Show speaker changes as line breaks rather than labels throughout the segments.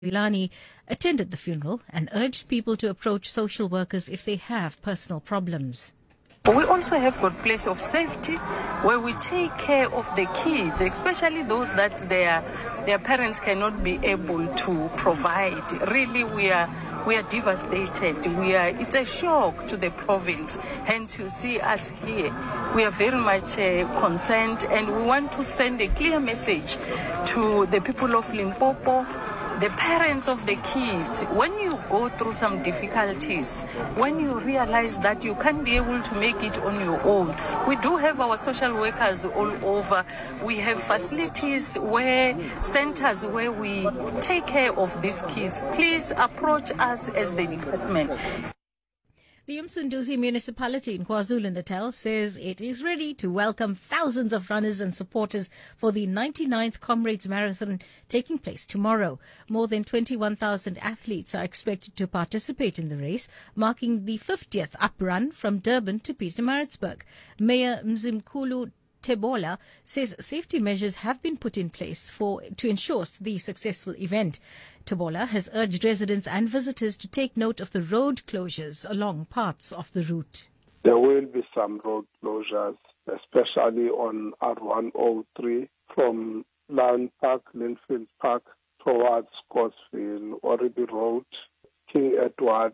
Zilani attended the funeral and urged people to approach social workers if they have personal problems.
We also have got place of safety where we take care of the kids, especially those that their parents cannot be able to provide. Really, we are devastated. It's a shock to the province. Hence, you see us here. We are very much concerned, and we want to send a clear message to the people of Limpopo, the parents of the kids. When you go through some difficulties, when you realize that you can't be able to make it on your own, we do have our social workers all over. We have facilities centers where we take care of these kids. Please approach us as the department.
The Umsunduzi municipality in KwaZulu-Natal says it is ready to welcome thousands of runners and supporters for the 99th Comrades Marathon taking place tomorrow. More than 21,000 athletes are expected to participate in the race, marking the 50th up run from Durban to Pietermaritzburg. Mayor Mzimkhulu Tebola says safety measures have been put in place to ensure the successful event. Tebola has urged residents and visitors to take note of the road closures along parts of the route.
There will be some road closures, especially on R103 from Lion Park, Linfield Park towards Scottsville, Oribi Road, King Edward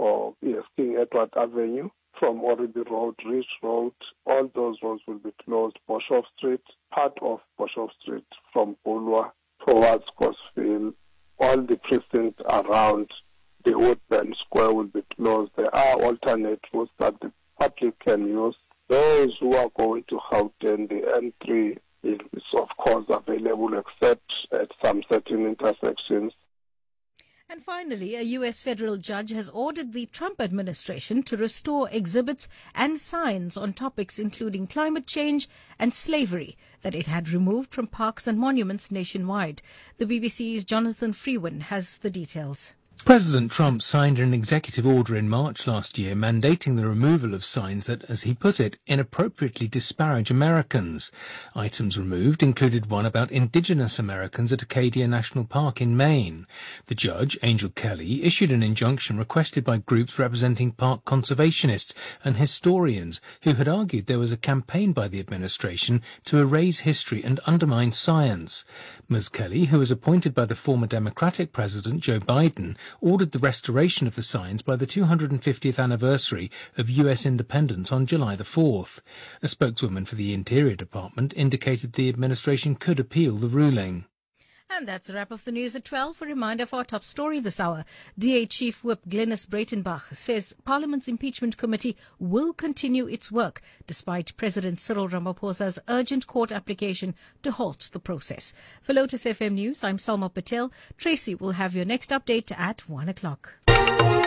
Avenue. From Oribi Road, Ridge Road, all those roads will be closed. Boshoff Street, part of Boshoff Street from Bulwa towards Scottsville, all the precincts around the Woodburn Square will be closed. There are alternate routes that the public can use. Those who are going to Gauteng, the N3 is of course available except at some certain intersections.
And finally, a U.S. federal judge has ordered the Trump administration to restore exhibits and signs on topics including climate change and slavery that it had removed from parks and monuments nationwide. The BBC's Jonathan Freeman has the details.
President Trump signed an executive order in March last year mandating the removal of signs that, as he put it, inappropriately disparage Americans. Items removed included one about indigenous Americans at Acadia National Park in Maine. The judge, Angel Kelly, issued an injunction requested by groups representing park conservationists and historians who had argued there was a campaign by the administration to erase history and undermine science. Ms. Kelly, who was appointed by the former Democratic President Joe Biden, ordered the restoration of the signs by the 250th anniversary of U.S. independence on July the 4th. A spokeswoman for the Interior Department indicated the administration could appeal the ruling.
And that's a wrap of the news at 12. A reminder of our top story this hour. DA Chief Whip Glenis Breitenbach says Parliament's impeachment committee will continue its work despite President Cyril Ramaphosa's urgent court application to halt the process. For Lotus FM News, I'm Salma Patel. Tracy will have your next update at 1 o'clock.